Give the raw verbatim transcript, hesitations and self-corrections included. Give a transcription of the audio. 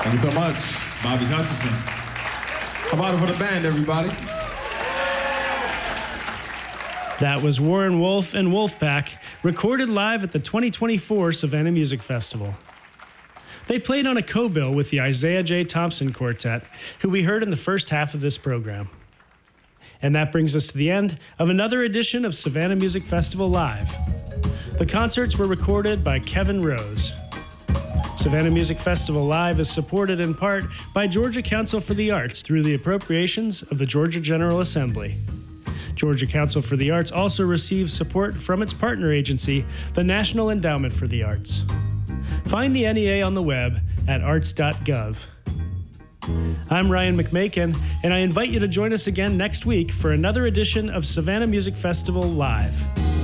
Thank you so much, Bobby Hutcherson. How about it for the band, everybody? That was Warren Wolf and Wolfpack, recorded live at the twenty twenty-four Savannah Music Festival. They played on a co-bill with the Isaiah J. Thompson Quartet, who we heard in the first half of this program. And that brings us to the end of another edition of Savannah Music Festival Live. The concerts were recorded by Kevin Rose. Savannah Music Festival Live is supported in part by Georgia Council for the Arts through the appropriations of the Georgia General Assembly. Georgia Council for the Arts also receives support from its partner agency, the National Endowment for the Arts. Find the N E A on the web at arts dot gov. I'm Ryan McMakin, and I invite you to join us again next week for another edition of Savannah Music Festival Live.